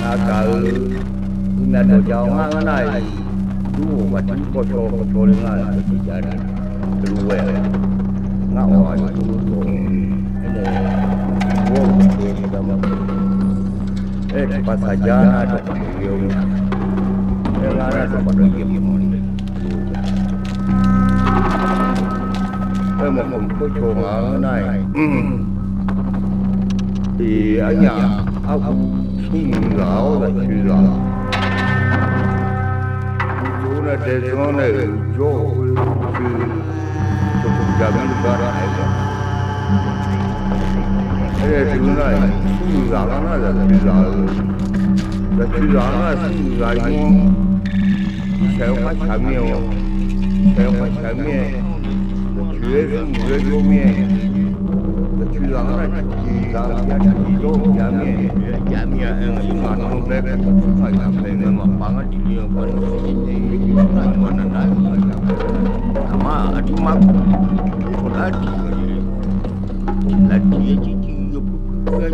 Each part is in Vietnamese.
cờ nhà đồ chào ngang cái này chú mà chú có cho lên là cái gì này chú về ngạo hỏi chú cái này vô cái đó mà cái passagian ada beliau yang ada pada dia mà mình có chuồng ở này thì ở nhà ông sung lão là chị lão chú này để cho này cho gia đình ba này cái chú này sung lão nó là chị lão là sung lão ngon theo phát sản nhiều Người vô miền, chú lắng là chỉ là chỉ vô giảm miền, nhưng mà nó không đẹp, phải làm thế nên mà bằng cái gì mà nó này mà chú mắc, là chỉ vô cái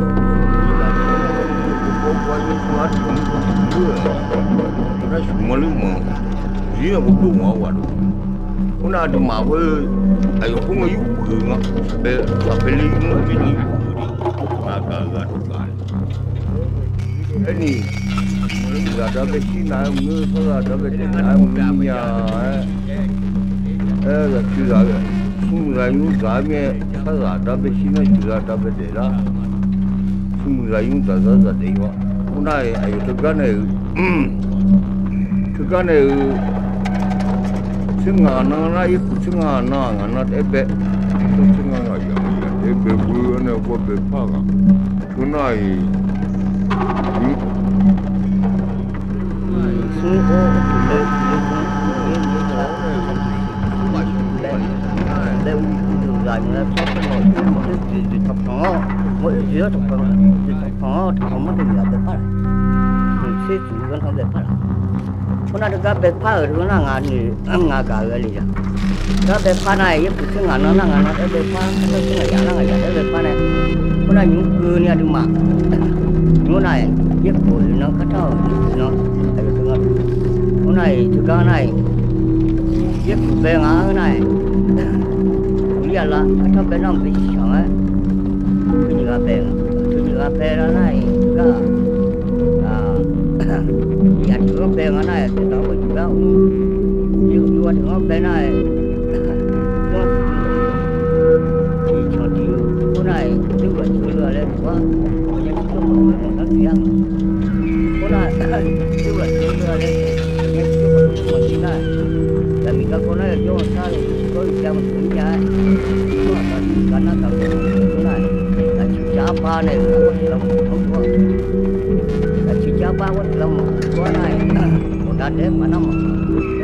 nó xuống mà luôn mà, chỉ là một đôi mà quá Una de ma we ayo kuma yu nga be apeli nga be ni ma ka ga to ka ani ga da be chi na mu so da be chi na mu ya ga chi ga su ga yu ga me sa ga da be chi na chi ga da be de la su ga yu da de wa una ayo to ga ne Cuma nana itu cuma nana ebe itu cuma aja ebe bulan aku berpaga tunai Kuna ada bepa orang ngani ngaga kali ya. Kalau bepa na ye pusing ngana bepa kalau pusing ya bepa na. Kuna nyuku ni ada mak. Kuna ye pun nak kata no ada tengah. Kuna juga na ye bengang na. Dia lah kata benang bisang Juga beng na juga. Ya juga bengan ay tahu juga juga dengan bengan ay jadi punai juga ada wah yang itu orang yang punai juga ada yang itu macam tapi kalau punai jauh sekali kau jam punya karena kalau punai siapa nih siapa orang lama, orang lain, orang ada mana